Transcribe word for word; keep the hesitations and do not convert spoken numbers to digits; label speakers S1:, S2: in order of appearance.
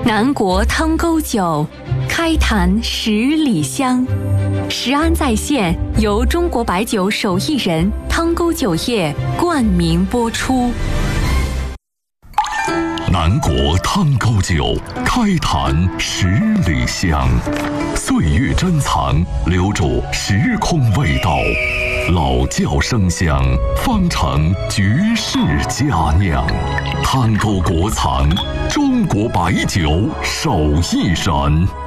S1: 南国汤沟酒，开坛十里香。食安在线由中国白酒手艺人汤沟酒业冠名播出。
S2: 南国汤沟酒，开坛十里香。岁月珍藏，留住时空味道。老窖生香，方成绝世佳酿。汤沟国藏，中国白酒手艺人。